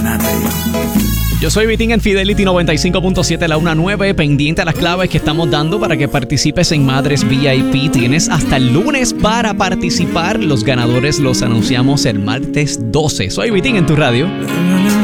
Santana Radio. Yo soy Vitín en Fidelity 95.7, la 1-9, pendiente a las claves que estamos dando para que participes en Madres VIP. Tienes hasta el lunes para participar. Los ganadores los anunciamos el martes 12. Soy Vitín en tu radio.